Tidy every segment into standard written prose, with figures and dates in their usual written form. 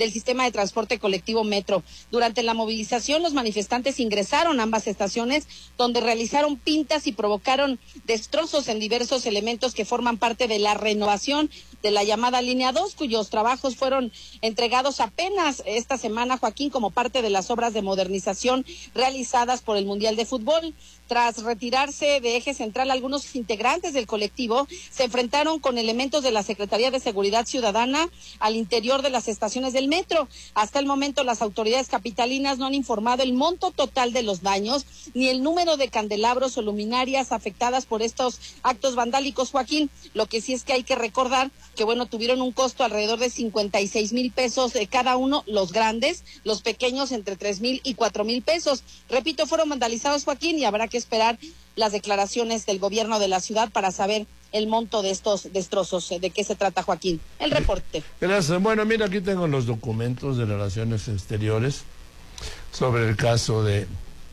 del sistema de transporte colectivo Metro. Durante la movilización, los manifestantes ingresaron a ambas estaciones, donde realizaron pintas y provocaron destrozos en diversos elementos que forman parte de la renovación de la llamada línea 2, cuyos trabajos fueron entregados apenas esta semana, Joaquín, como parte de las obras de modernización realizadas por el Mundial de Fútbol. Tras retirarse de eje central, algunos integrantes del colectivo se enfrentaron con elementos de la Secretaría de Seguridad Ciudadana al interior de las estaciones del metro. Hasta el momento, las autoridades capitalinas no han informado el monto total de los daños ni el número de candelabros o luminarias afectadas por estos actos vandálicos, Joaquín. Lo que sí es que hay que recordar que, tuvieron un costo alrededor de 56,000 pesos cada uno, los grandes, los pequeños entre 3,000 y 4,000 pesos. Repito, fueron vandalizados, Joaquín, y habrá que esperar las declaraciones del gobierno de la ciudad para saber el monto de estos destrozos. ¿De qué se trata, Joaquín? El reporte. Gracias. Bueno, mira, aquí tengo los documentos de Relaciones Exteriores sobre el caso de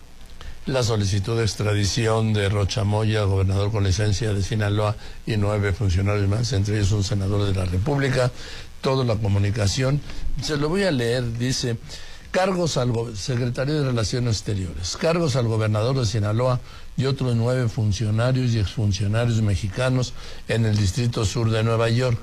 la solicitud de extradición de Rocha Moya, gobernador con licencia de Sinaloa, y 9 funcionarios más, entre ellos un senador de la República. Toda la comunicación, se lo voy a leer, dice: cargos al secretario de Relaciones Exteriores, cargos al gobernador de Sinaloa y otros 9 funcionarios y exfuncionarios mexicanos en el Distrito Sur de Nueva York.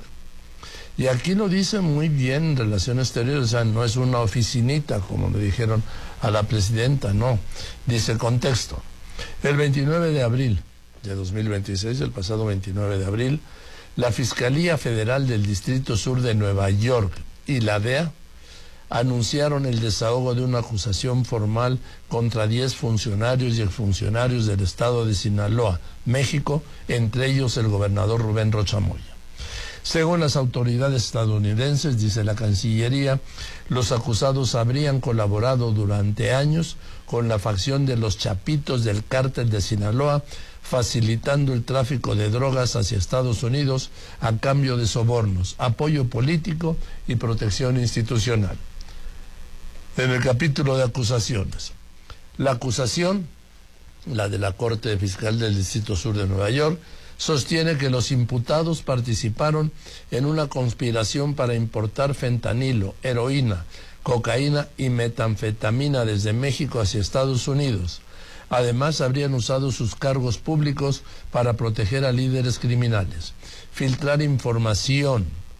Y aquí lo dice muy bien Relaciones Exteriores, o sea, no es una oficinita, como le dijeron a la presidenta, no. Dice contexto: el 29 de abril de 2026, el pasado 29 de abril, la Fiscalía Federal del Distrito Sur de Nueva York y la DEA anunciaron el desahogo de una acusación formal contra 10 funcionarios y exfuncionarios del estado de Sinaloa, México, entre ellos el gobernador Rubén Rocha Moya. Según las autoridades estadounidenses, dice la Cancillería, los acusados habrían colaborado durante años con la facción de los Chapitos del Cártel de Sinaloa, facilitando el tráfico de drogas hacia Estados Unidos a cambio de sobornos, apoyo político y protección institucional. En el capítulo de acusaciones, la acusación, la de la Corte Fiscal del Distrito Sur de Nueva York, sostiene que los imputados participaron en una conspiración para importar fentanilo, heroína, cocaína y metanfetamina desde México hacia Estados Unidos. Además, habrían usado sus cargos públicos para proteger a líderes criminales, filtrar información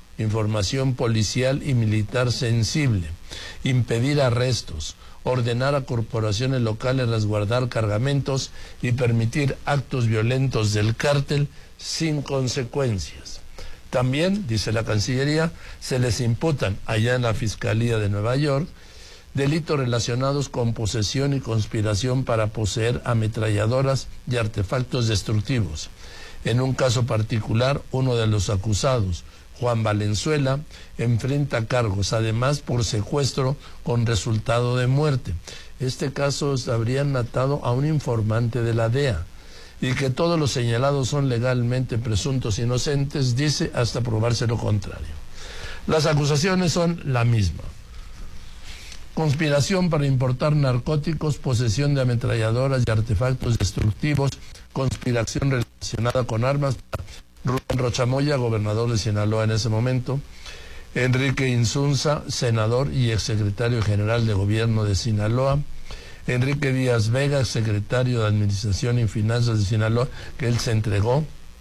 policial y militar sensible, impedir arrestos, ordenar a corporaciones locales resguardar cargamentos y permitir actos violentos del cártel sin consecuencias. También, dice la Cancillería, se les imputan allá en la Fiscalía de Nueva York delitos relacionados con posesión y conspiración para poseer ametralladoras y artefactos destructivos. En un caso particular, uno de los acusados, Juan Valenzuela, enfrenta cargos, además por secuestro con resultado de muerte. Este caso habrían atado a un informante de la DEA, y que todos los señalados son legalmente presuntos inocentes, dice, hasta probarse lo contrario. Las acusaciones son la misma: conspiración para importar narcóticos, posesión de ametralladoras y artefactos destructivos, conspiración relacionada con armas. Rubén Rocha Moya, gobernador de Sinaloa en ese momento; Enrique Insunza, senador y exsecretario general de gobierno de Sinaloa; Enrique Díaz Vega, secretario de Administración y Finanzas de Sinaloa, que él se entregó;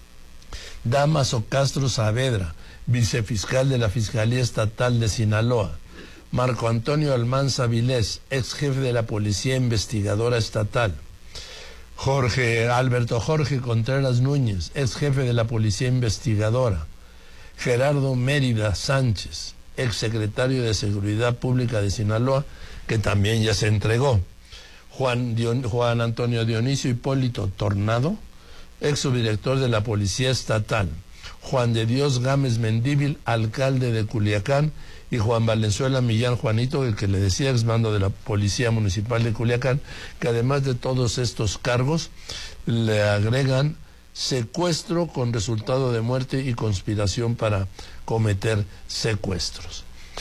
Damaso Castro Saavedra, vicefiscal de la Fiscalía Estatal de Sinaloa; Marco Antonio Almanza Vilés, ex jefe de la Policía Investigadora Estatal; Alberto Jorge Contreras Núñez, ex jefe de la Policía Investigadora; Gerardo Mérida Sánchez, ex secretario de Seguridad Pública de Sinaloa, que también ya se entregó; Juan Antonio Dionisio Hipólito Tornado, ex subdirector de la Policía Estatal; Juan de Dios Gámez Mendívil, alcalde de Culiacán; y Juan Valenzuela Millán Juanito, el que le decía, ex mando de la Policía Municipal de Culiacán, que además de todos estos cargos le agregan secuestro con resultado de muerte y conspiración para cometer secuestros.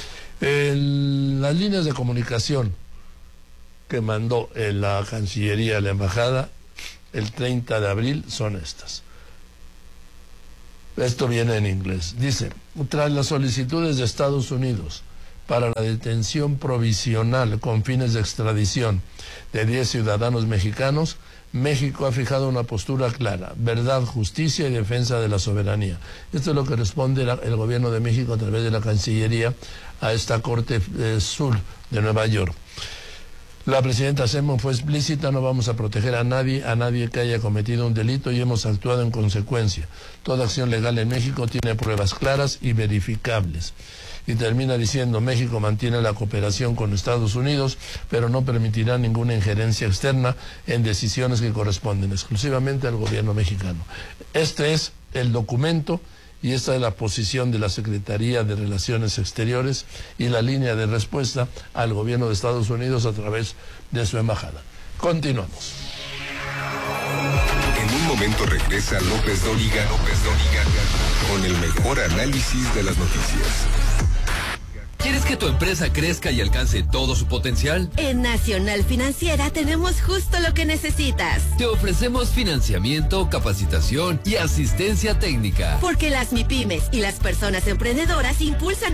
Las líneas de comunicación que mandó la Cancillería a la Embajada el 30 de abril son estas. Esto viene en inglés. Dice: tras las solicitudes de Estados Unidos para la detención provisional con fines de extradición de 10 ciudadanos mexicanos, México ha fijado una postura clara: verdad, justicia y defensa de la soberanía. Esto es lo que responde el gobierno de México a través de la Cancillería a esta Corte Sur de Nueva York. La presidenta Sheinbaum fue explícita: no vamos a proteger a nadie que haya cometido un delito, y hemos actuado en consecuencia. Toda acción legal en México tiene pruebas claras y verificables. Y termina diciendo: México mantiene la cooperación con Estados Unidos, pero no permitirá ninguna injerencia externa en decisiones que corresponden exclusivamente al gobierno mexicano. Este es el documento y esta es la posición de la Secretaría de Relaciones Exteriores y la línea de respuesta al gobierno de Estados Unidos a través de su embajada. Continuamos. En un momento regresa López Dóriga con el mejor análisis de las noticias. ¿Quieres que tu empresa crezca y alcance todo su potencial? En Nacional Financiera tenemos justo lo que necesitas. Te ofrecemos financiamiento, capacitación y asistencia técnica. Porque las MIPYMES y las personas emprendedoras impulsan